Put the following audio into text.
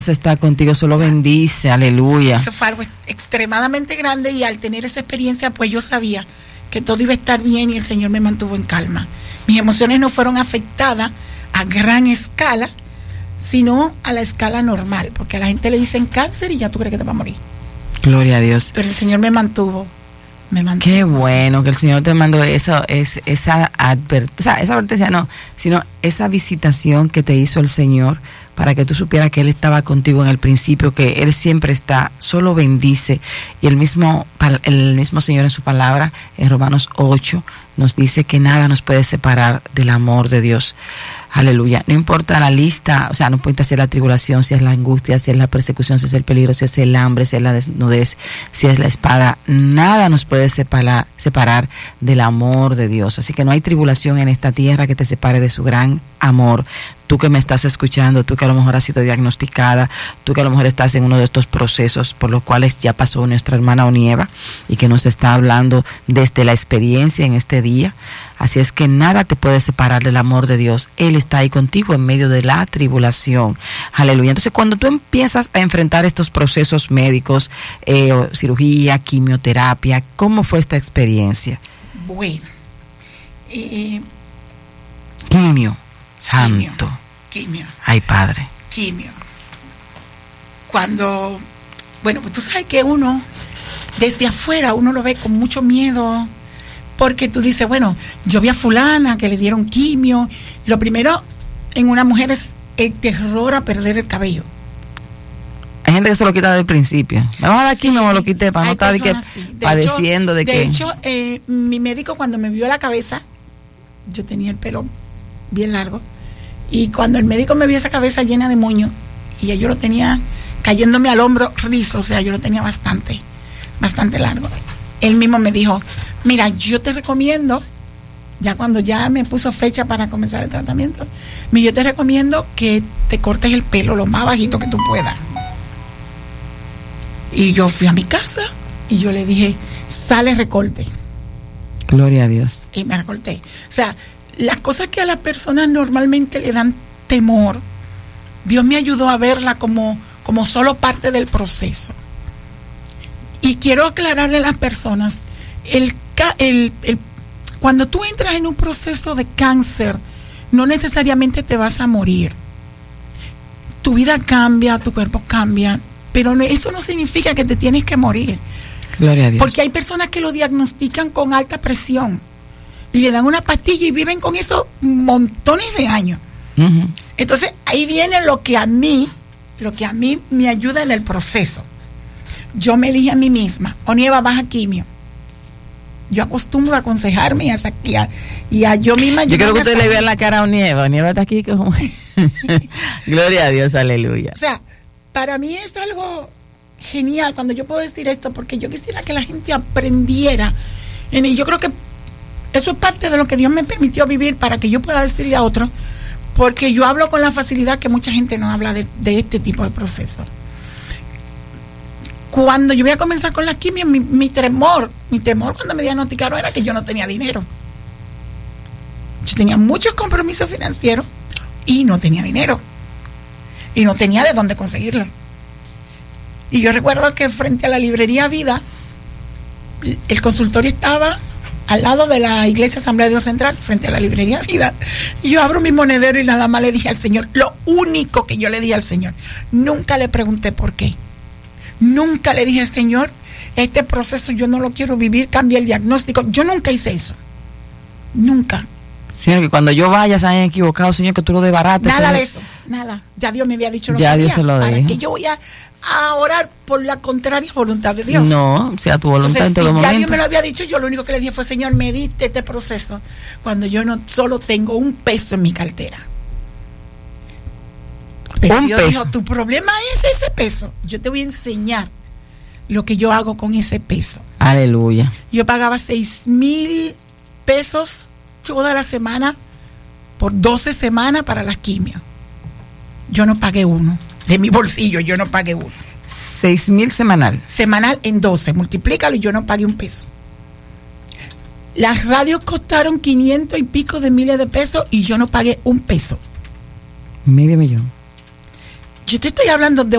está contigo, solo bendice, aleluya. Eso fue algo extremadamente grande, y al tener esa experiencia, pues yo sabía que todo iba a estar bien y el Señor me mantuvo en calma. Mis emociones no fueron afectadas a gran escala, sino a la escala normal, porque a la gente le dicen cáncer y ya tú crees que te va a morir. Gloria a Dios. Pero el Señor me mantuvo. Qué bueno que el Señor te mandó esa advertencia, no, sino esa visitación que te hizo el Señor para que tú supieras que Él estaba contigo en el principio, que Él siempre está, solo bendice. Y el mismo Señor en su palabra, en Romanos 8, nos dice que nada nos puede separar del amor de Dios. Aleluya. No importa la lista, o sea, no importa si es la tribulación, si es la angustia, si es la persecución, si es el peligro, si es el hambre, si es la desnudez, si es la espada, nada nos puede separar del amor de Dios. Así que no hay tribulación en esta tierra que te separe de su gran amor. Tú que me estás escuchando, tú que a lo mejor has sido diagnosticada, tú que a lo mejor estás en uno de estos procesos por los cuales ya pasó nuestra hermana Onieva y que nos está hablando desde la experiencia en este día. Así es que nada te puede separar del amor de Dios. Él está ahí contigo en medio de la tribulación. Aleluya. Entonces, cuando tú empiezas a enfrentar estos procesos médicos, cirugía, quimioterapia, ¿cómo fue esta experiencia? Bueno. Quimio. Santo. Quimio. Ay, Padre. Quimio. Cuando, bueno, pues tú sabes que uno, desde afuera, uno lo ve con mucho miedo, porque tú dices, bueno, yo vi a fulana que le dieron quimio. Lo primero en una mujer es el terror a perder el cabello. Hay gente que se lo quita desde el principio. Me vas a dar quimio, me lo quité para no estar padeciendo de que... De hecho, mi médico cuando me vio la cabeza, yo tenía el pelo bien largo, y cuando el médico me vio esa cabeza llena de moño, y yo lo tenía cayéndome al hombro rizo, o sea, yo lo tenía bastante largo, él mismo me dijo, mira, yo te recomiendo, ya cuando ya me puso fecha para comenzar el tratamiento, yo te recomiendo que te cortes el pelo lo más bajito que tú puedas. Y yo fui a mi casa y yo le dije, sale recorte. Gloria a Dios. Y me recorté. O sea, las cosas que a las personas normalmente le dan temor, Dios me ayudó a verla como solo parte del proceso. Y quiero aclararle a las personas, cuando tú entras en un proceso de cáncer, no necesariamente te vas a morir. Tu vida cambia, tu cuerpo cambia, pero eso no significa que te tienes que morir. Gloria a Dios. Porque hay personas que lo diagnostican con alta presión y le dan una pastilla y viven con eso montones de años. Uh-huh. Entonces ahí viene lo que a mí me ayuda en el proceso. Yo me dije a mí misma, Onieva, baja quimio. Yo acostumbro a aconsejarme y a yo misma. Yo creo que usted le vea la cara a Onieva. Onieva está aquí como... Gloria a Dios, aleluya. O sea, para mí es algo genial cuando yo puedo decir esto, porque yo quisiera que la gente aprendiera. Y yo creo que eso es parte de lo que Dios me permitió vivir para que yo pueda decirle a otros, porque yo hablo con la facilidad que mucha gente no habla de este tipo de proceso. Cuando yo voy a comenzar con la quimio, mi temor cuando me diagnosticaron era que yo no tenía dinero. Yo tenía muchos compromisos financieros y no tenía dinero. Y no tenía de dónde conseguirlo. Y yo recuerdo que frente a la librería Vida, el consultorio estaba al lado de la Iglesia Asamblea de Dios Central, frente a la librería Vida. Y yo abro mi monedero y nada más le dije al Señor, lo único que yo le dije al Señor, nunca le pregunté por qué. Nunca le dije, Señor, este proceso yo no lo quiero vivir, cambia el diagnóstico. Yo nunca hice eso. Nunca. Señor, que cuando yo vaya se hayan equivocado, Señor, que tú lo desbarates. Nada Señor. de eso, nada. Ya Dios me había dicho lo ya que Dios había, se lo para dijo. que yo voy a orar por la contraria voluntad de Dios. No, sea tu voluntad. Entonces, en todo si momento. Ya Dios me lo había dicho, yo lo único que le dije fue, Señor, me diste este proceso cuando yo no solo tengo un peso en mi cartera. Pero Dios dijo, tu problema es ese peso. Yo te voy a enseñar lo que yo hago con ese peso. Aleluya. Yo pagaba 6,000 pesos toda la semana por 12 semanas para las quimios. Yo no pagué uno. De mi bolsillo yo no pagué uno. 6,000 semanal. Semanal en 12. Multiplícalo y yo no pagué un peso. Las radios costaron 500 y pico de miles de pesos y yo no pagué un peso. $500,000. Yo te estoy hablando de